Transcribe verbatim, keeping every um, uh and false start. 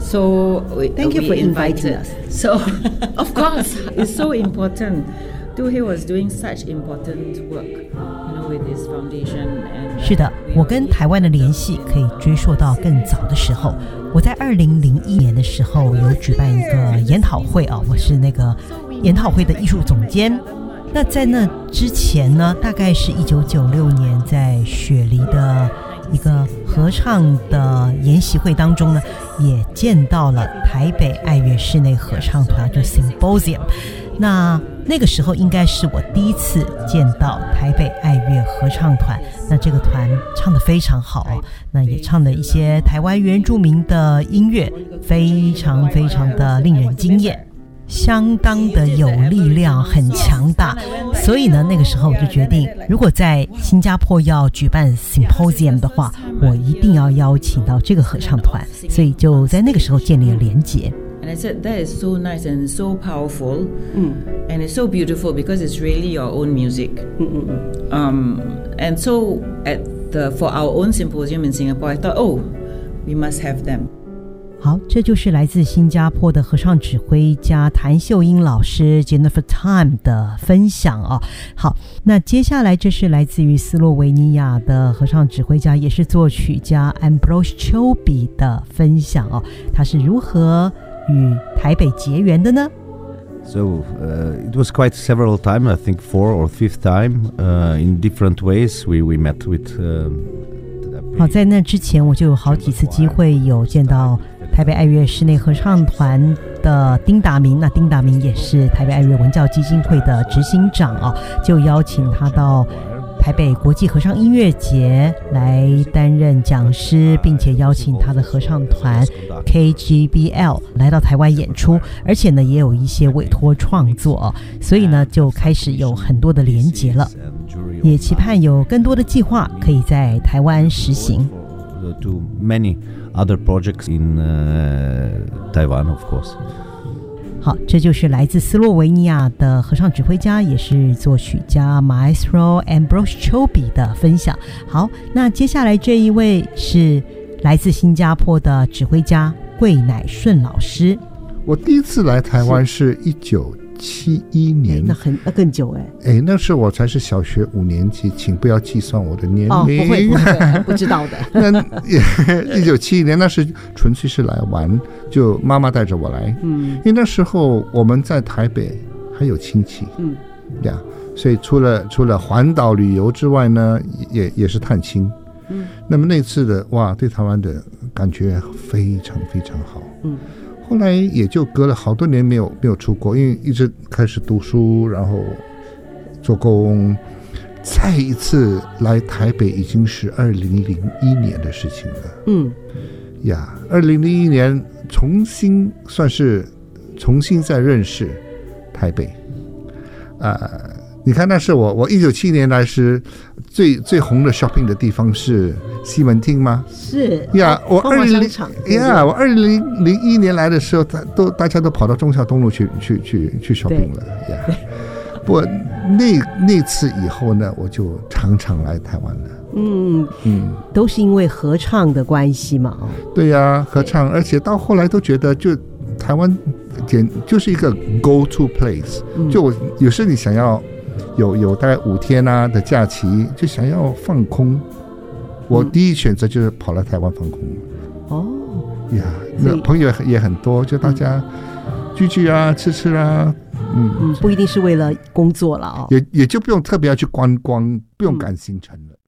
So we, thank you we for invited. inviting us. So of course, it's so important. Du He was doing such important work, you know, with his foundation. And 是的，我跟台湾的联系可以追溯到更早的时候。我在二零零一年的时候有举办一个研讨会啊，我是那个研讨会的艺术总监。那在那之前呢，大概是一九九六年，在雪梨的一个合唱的研习会当中呢，也见到了台北爱乐室内合唱团，就 Symposium。那那个时候应该是我第一次见到台北爱乐合唱团，那这个团唱得非常好，那也唱了一些台湾原住民的音乐，非常非常的令人惊艳，相当的有力量，很强大。所以呢，那个时候我就决定，如果在新加坡要举办 Symposium 的话，我一定要邀请到这个合唱团，所以就在那个时候建立了连结。 And I said, that is so nice and so powerful, mm. and it's so beautiful because it's really your own music. Mm-mm. Um, and so at the for our own symposium in Singapore, I thought, oh, we must have them. 好，这就是来自新加坡的合唱指挥家谭秀英老师 Jennifer Time 的分享哦。好，那接下来这是来自于斯洛维尼亚的合唱指挥家，也是作曲家 Ambrosch Chobi 的分享哦。他是如何与台北结缘的呢？ So uh, it was quite several times, I think four or fifth time, uh, in different ways we, we met with... Uh, 好，在那之前我就有好几次机会有见到台北爱乐室内合唱团的丁达明，那丁达明也是台北爱乐文教基金会的执行长哦，就邀请他到台北国际合唱音乐节来担任讲师，并且邀请他的合唱团 K G B L 来到台湾演出，而且呢也有一些委托创作哦，所以呢就开始有很多的连结了，也期盼有更多的计划可以在台湾实行。 To many other projects in uh, Taiwan, of course. 好，这就是来自斯洛维尼亚的合唱指挥家，也是作曲家 Maestro Ambrosch Chobi 的分享。好，那接下来这一位是来自新加坡的指挥家桂乃顺老师。 我第一次来台湾是一九七一年， 那很那更久哎， 哎，那时我才是小学五年级，请不要计算我的年龄， 哦，不会不会，不知道的。 那一九七一年那是纯粹是来玩，就妈妈带着我来，嗯，因为那时候我们在台北还有亲戚，嗯，对啊，所以除了除了环岛旅游之外呢，也也是探亲，嗯，那么那次的哇，对台湾的感觉非常非常好，嗯。后来也就隔了好多年没有没有出国，因为一直开始读书，然后做工。再一次来台北已经是二零零一年的事情了。嗯，呀，二零零一年重新算是重新再认识台北。啊、呃，你看那是我我一九七一年来时最最红的 shopping 的地方是西门町吗？ 是呀，我二零呀，我二零零一年来的时候，都大家都跑到忠孝东路去去去去 shopping 了呀。不过那那次以后呢，我就常常来台湾了。嗯嗯，都是因为合唱的关系嘛。 对呀、啊，合唱，而且到后来都觉得就台湾简就是一个 go to place、嗯。就我有时你想要有有大概五天啊的假期，就想要放空，我第一选择就是跑来台湾放空。哦呀，那朋友也很多，就大家聚聚啊，吃吃啊。嗯, 嗯，不一定是为了工作了哦， 也也就不用特别要去观光，不用赶行程了。